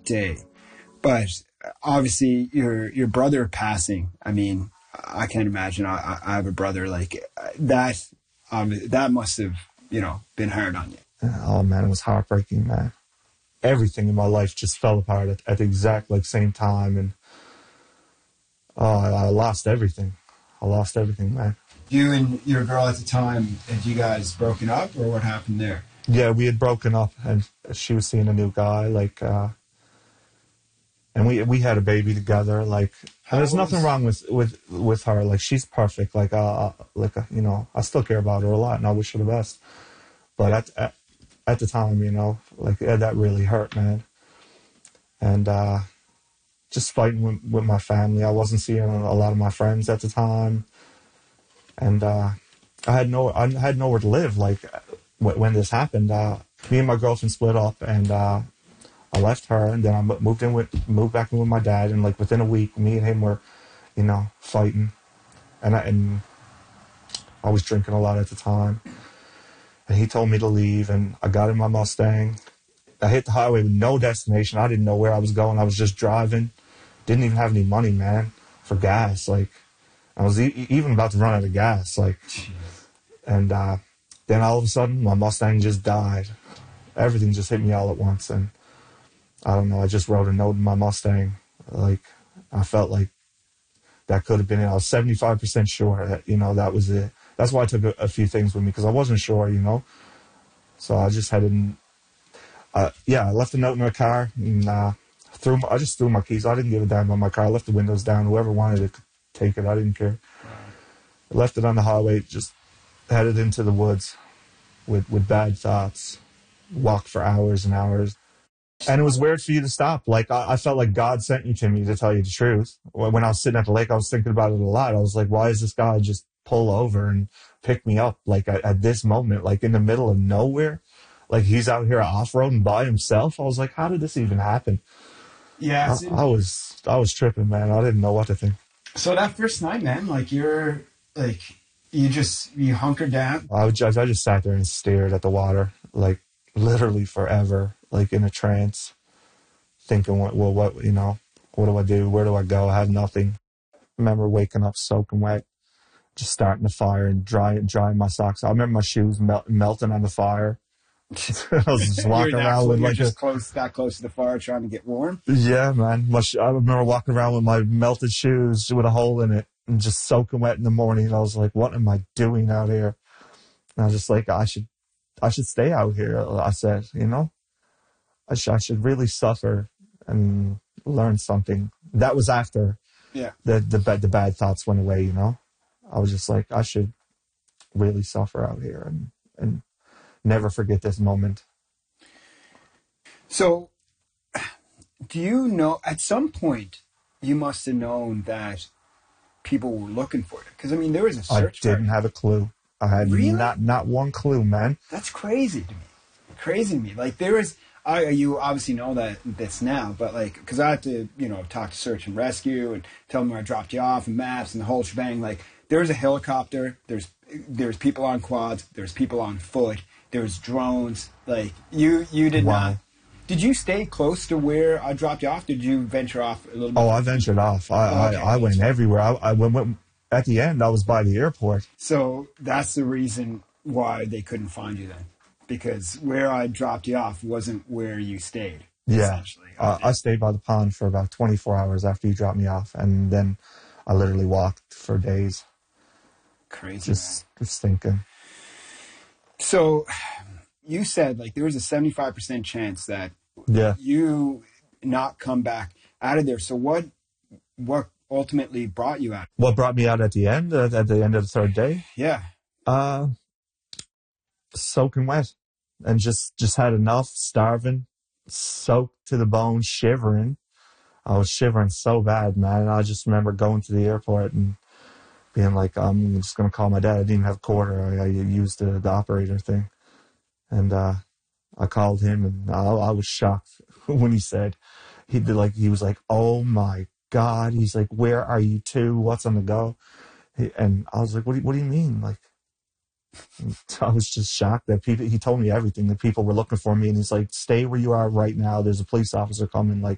day. But obviously your brother passing, I mean, I can't imagine. I have a brother like that. That must have, been hard on you. Oh man, it was heartbreaking, man. Everything in my life just fell apart at the exact same time, and I lost everything. I lost everything, man. You and your girl at the time, had you guys broken up, or what happened there? Yeah, we had broken up, and she was seeing a new guy, and we had a baby together. And there's nothing wrong with her. Like, she's perfect. I still care about her a lot, and I wish her the best. But at the time, that really hurt, man. And just fighting with my family. I wasn't seeing a lot of my friends at the time, and I had nowhere to live. Like, when this happened, me and my girlfriend split up, and I left her, and then I moved back in with my dad, and within a week, me and him were, fighting, and I was drinking a lot at the time, and he told me to leave, and I got in my Mustang. I hit the highway with no destination. I didn't know where I was going. I was just driving. Didn't even have any money, man, for gas. I was even about to run out of gas. And then all of a sudden, my Mustang just died. Everything just hit me all at once, and I don't know. I just wrote a note in my Mustang. I felt like that could have been it. I was 75% sure that that was it. That's why I took a few things with me, because I wasn't sure, So I just headed. I left a note in my car, and I just threw my keys. I didn't give a damn about my car. I left the windows down. Whoever wanted it could take it. I didn't care. I left it on the highway. Just headed into the woods with bad thoughts. Walked for hours and hours. And it was weird for you to stop. I felt like God sent you to me, to tell you the truth. When I was sitting at the lake, I was thinking about it a lot. I was like, why is this guy just pull over and pick me up at this moment, in the middle of nowhere? He's out here off-roading by himself. I was like, how did this even happen? Yeah. I was tripping, man. I didn't know what to think. So that first night, man, you hunkered down? I just sat there and stared at the water, literally forever, in a trance, thinking, what do I do? Where do I go? I had nothing. I remember waking up soaking wet, just starting the fire and drying my socks. I remember my shoes melting on the fire. I was just walking around with that close to the fire, trying to get warm. Yeah, man. I remember walking around with my melted shoes with a hole in it and just soaking wet in the morning. And I was like, "What am I doing out here?" And I was just like, "I should stay out here." I said, I should really suffer and learn something. That was after the bad thoughts went away. I was just like, I should really suffer out here and never forget this moment. So, do you know, at some point, you must have known that people were looking for it? Because, there was a search. I didn't have a clue. I had really? not one clue, man. That's crazy to me. Crazy to me. There was, you obviously know that's now, but because I had to, talk to search and rescue and tell them where I dropped you off and maps and the whole shebang. There was a helicopter. There's people on quads. There's people on foot. There's drones. You did not. Did you stay close to where I dropped you off? Did you venture off a little bit? Oh, I ventured off. I went everywhere. I went at the end. I was by the airport. So that's the reason why they couldn't find you then, because where I dropped you off wasn't where you stayed. Yeah, essentially. I stayed by the pond for about 24 hours after you dropped me off, and then I literally walked for days. Crazy. Just thinking. So you said there was a 75% chance that you not come back out of there. So what ultimately brought you out? What brought me out at the end of the third day? Yeah. Soaking wet and just had enough, starving, soaked to the bone, shivering. I was shivering so bad, man. And I just remember going to the airport and being like, I'm just going to call my dad. I didn't even have a quarter. I used the operator thing. And I called him, and I was shocked when he said, he was like, "Oh my God." He's like, "Where are you to? What's on the go?" And I was like, what do you mean? I was just shocked that he told me everything. The people were looking for me, and he's like, "Stay where you are right now. There's a police officer coming.